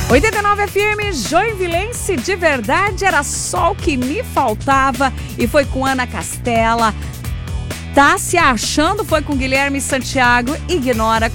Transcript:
89 FM, Joinvilense, de verdade era só o que me faltava. E foi com Ana Castela. Tá se achando, foi com Guilherme Santiago. Ignora